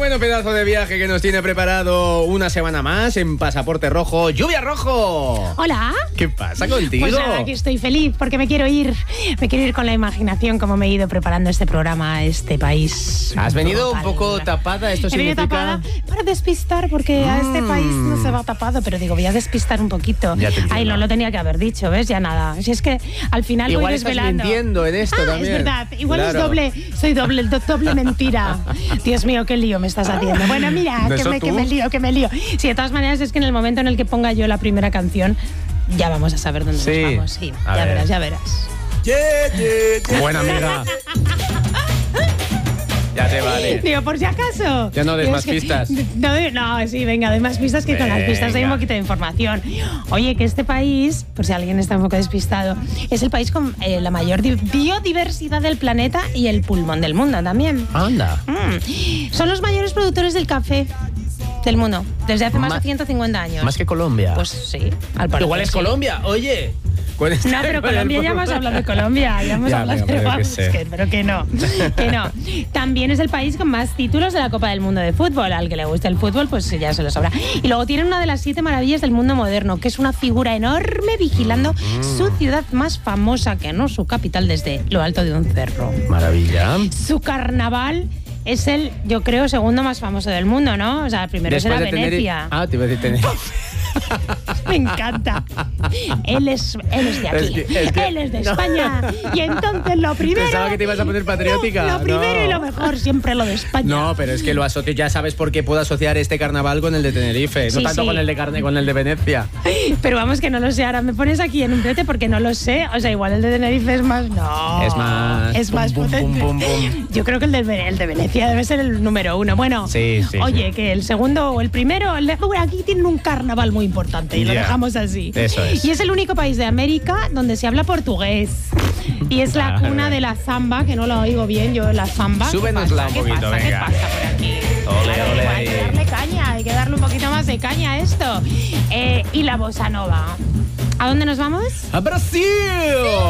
Bueno, pedazo de viaje que nos tiene preparado una semana más en Pasaporte Rojo. ¡Lluvia Rojo! Hola. ¿Qué pasa contigo? Pues nada, aquí estoy feliz porque me quiero ir con la imaginación como me he ido preparando este programa a este país. ¿Has venido un poco tapada? ¿Esto significa? He venido tapada para despistar porque a este país no se va tapado, pero digo, voy a despistar un poquito. Ay, no lo tenía que haber dicho, ¿ves? Ya nada. Si es que al final igual voy desvelando. Estás mintiendo en esto también. Es verdad. Igual claro. Soy doble mentira. Dios mío, qué lío me estás haciendo. Bueno, mira, que me lío. Sí, de todas maneras es que en el momento en el que ponga yo la primera canción, ya vamos a saber dónde nos vamos. Sí, ya verás. Buena amiga. Ya te vale. Digo, por si acaso. Ya no des más pistas. No, sí, venga, doy más pistas que con las pistas hay un poquito de información. Oye, que este país, por si alguien está un poco despistado, es el país con la mayor biodiversidad del planeta y el pulmón del mundo también. Anda. Son los mayores productores del café del mundo, desde hace más de 150 años. ¿Más que Colombia? Pues sí, al parecer. Igual es sí. Colombia, oye. No, pero Colombia ya hemos hablado de Colombia, ya hemos hablado de pero que no. También es el país con más títulos de la Copa del Mundo de Fútbol. Al que le guste el fútbol, pues ya se lo sobra. Y luego tienen una de las 7 maravillas del mundo moderno, que es una figura enorme vigilando su ciudad más famosa, que no su capital, desde lo alto de un cerro. Maravilla. Su carnaval es el, yo creo, segundo más famoso del mundo, ¿no? O sea, primero será Venecia. Te iba a decir Tenerife. Me encanta. Él es de aquí. Él es de España. Y entonces lo primero... Pensaba que te ibas a poner patriótica. Lo primero y lo mejor, siempre lo de España. No, pero es que lo asocio, ya sabes por qué puedo asociar este carnaval con el de Tenerife. No tanto con el de con el de Venecia. Pero vamos, que no lo sé. Ahora me pones aquí en un brete porque no lo sé. O sea, igual el de Tenerife es más... No. Es más potente. Yo creo que el de Venecia debe ser el número 1. Bueno, oye, que el segundo o el primero... Bueno, aquí tienen un carnaval muy importante y lo dejamos así. Eso es. Y es el único país de América donde se habla portugués. Y es la cuna de la zamba, que no la oigo bien yo, la zamba. Súbenosla un poquito, venga. ¿Qué pasa por aquí? Hay que darle caña, hay que darle un poquito más de caña a esto. Y la bossa nova. ¿A dónde nos vamos? ¡A Brasil!